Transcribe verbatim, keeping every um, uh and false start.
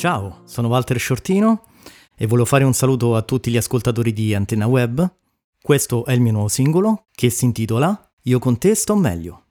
Ciao, sono Walter Shortino e volevo fare un saluto a tutti gli ascoltatori di Antenna Web. Questo è il mio nuovo singolo che si intitola Io con te sto meglio.